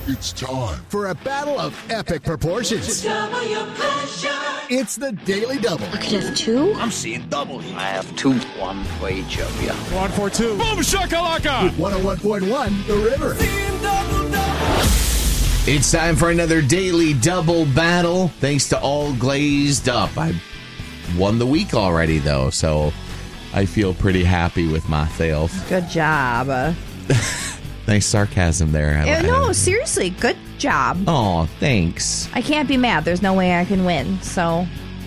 It's time for a battle of epic proportions. Discover your passion. It's the Daily Double. I could have two. I'm seeing double here. I have two. One for each of you. 1 for 2. Boom shakalaka! With 101.1 The River. It's time for another Daily Double battle. Thanks to All Glazed Up. I won the week already, though, so I feel pretty happy with myself. Good job. Nice sarcasm there. No, seriously, good job. Oh, thanks. I can't be mad. There's no way I can win, so...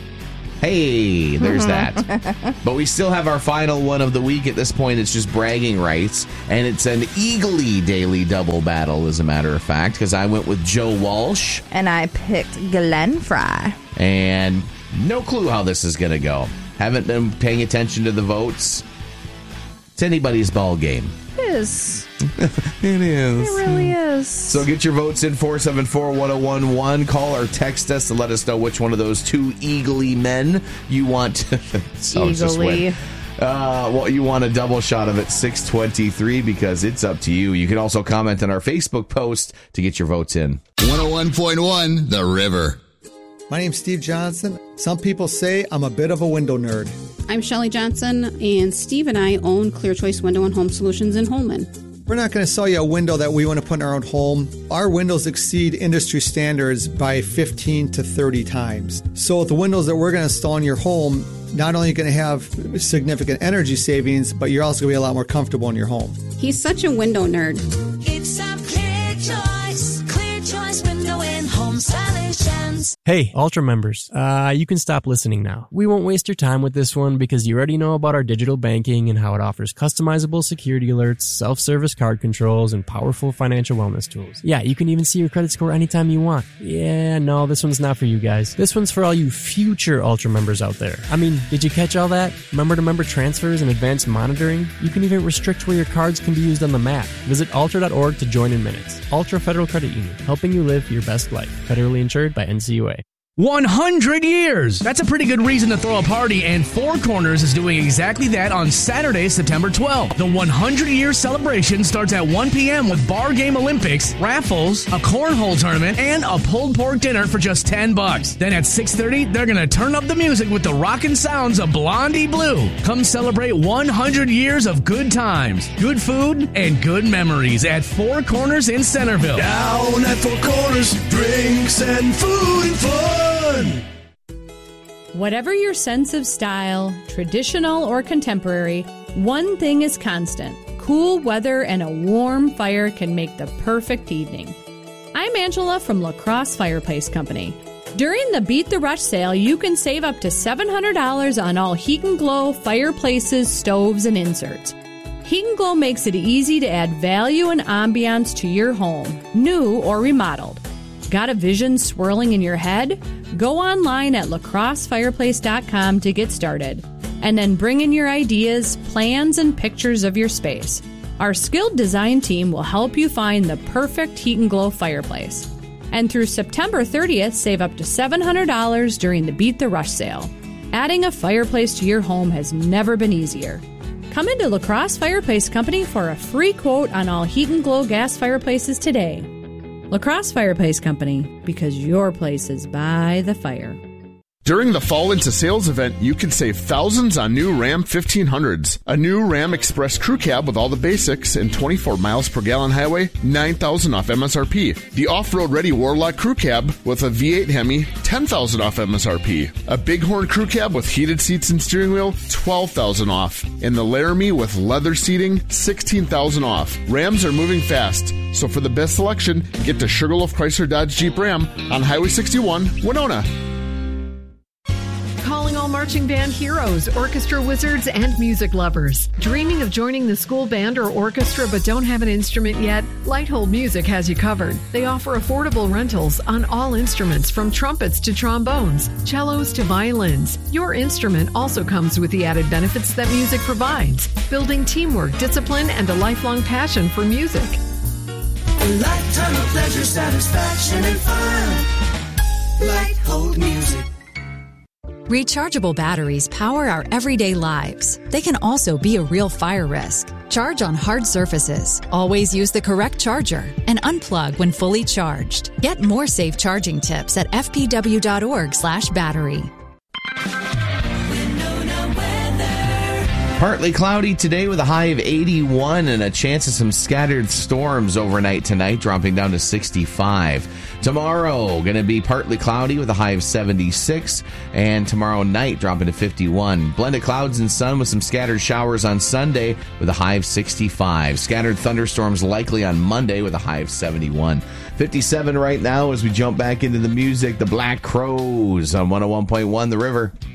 Hey, there's that. But we still have our final one of the week. At this point, it's just bragging rights. And it's an eagerly Daily Double battle, as a matter of fact, because I went with Joe Walsh. And I picked Glenn Fry. And no clue how this is going to go. Haven't been paying attention to the votes. It's anybody's ball game. It is. It is. It really is. So get your votes in 474-1011. Call or text us to let us know which one of those two eagerly men you want to eagerly. Well, you want a double shot of it, 623, because it's up to you. You can also comment on our Facebook post to get your votes in. 101.1 The River. My name's Steve Johnson. Some people say I'm a bit of a window nerd. I'm Shelley Johnson, and Steve and I own Clear Choice Window and Home Solutions in Holman. We're not going to sell you a window that we want to put in our own home. Our windows exceed industry standards by 15 to 30 times. So the windows that we're going to install in your home, not only are you going to have significant energy savings, but you're also going to be a lot more comfortable in your home. He's such a window nerd. It's a Clear Choice Window and Home Solutions. Hey, Ultra members, you can stop listening now. We won't waste your time with this one because you already know about our digital banking and how it offers customizable security alerts, self-service card controls, and powerful financial wellness tools. Yeah, you can even see your credit score anytime you want. Yeah, no, this one's not for you guys. This one's for all you future Ultra members out there. I mean, did you catch all that? Member-to-member transfers and advanced monitoring? You can even restrict where your cards can be used on the map. Visit ultra.org to join in minutes. Ultra Federal Credit Union, helping you live your best life. Federally insured by NCUA. 100 years! That's a pretty good reason to throw a party, and Four Corners is doing exactly that on Saturday, September 12th. The 100-year celebration starts at 1 p.m. with bar game Olympics, raffles, a cornhole tournament, and a pulled pork dinner for just $10. Then at 6:30, they're gonna turn up the music with the rockin' sounds of Blondie Blue. Come celebrate 100 years of good times, good food, and good memories at Four Corners in Centerville. Down at Four Corners, drinks and food and fun. Whatever your sense of style, traditional or contemporary, one thing is constant. Cool weather and a warm fire can make the perfect evening. I'm Angela from La Crosse Fireplace Company. During the Beat the Rush sale, you can save up to $700 on all Heat and Glow fireplaces, stoves, and inserts. Heat and Glow makes it easy to add value and ambiance to your home, new or remodeled. Got a vision swirling in your head? Go online at lacrossefireplace.com to get started. And then bring in your ideas, plans, and pictures of your space. Our skilled design team will help you find the perfect Heat and Glow fireplace. And through September 30th, save up to $700 during the Beat the Rush sale. Adding a fireplace to your home has never been easier. Come into La Crosse Fireplace Company for a free quote on all Heat and Glow gas fireplaces today. La Crosse Fireplace Company, because your place is by the fire. During the Fall Into Sales event, you can save thousands on new Ram 1500s. A new Ram Express Crew Cab with all the basics and 24 miles per gallon highway, $9,000 off MSRP. The off-road ready Warlock Crew Cab with a V8 Hemi, $10,000 off MSRP. A Bighorn Crew Cab with heated seats and steering wheel, $12,000 off. And the Laramie with leather seating, $16,000 off. Rams are moving fast, so for the best selection, get to Sugarloaf Chrysler Dodge Jeep Ram on Highway 61, Winona. Calling all marching band heroes, orchestra wizards, and music lovers. Dreaming of joining the school band or orchestra but don't have an instrument yet? Lighthold Music has you covered. They offer affordable rentals on all instruments from trumpets to trombones, cellos to violins. Your instrument also comes with the added benefits that music provides, building teamwork, discipline, and a lifelong passion for music. A lifetime of pleasure, satisfaction, and fun. Lighthold Music. Rechargeable batteries power our everyday lives. They can also be a real fire risk. Charge on hard surfaces. Always use the correct charger and unplug when fully charged. Get more safe charging tips at fpw.org/battery. Partly cloudy today with a high of 81 and a chance of some scattered storms overnight tonight, dropping down to 65. Tomorrow, going to be partly cloudy with a high of 76, and tomorrow night dropping to 51. Blended clouds and sun with some scattered showers on Sunday with a high of 65. Scattered thunderstorms likely on Monday with a high of 71. 57 right now as we jump back into the music. The Black Crowes on 101.1 The River.